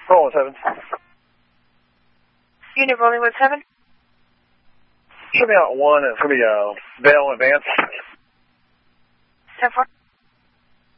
Rolling 7. Unit rolling with 7. Should be out 1. It's going to be Vail Advance. 10-4.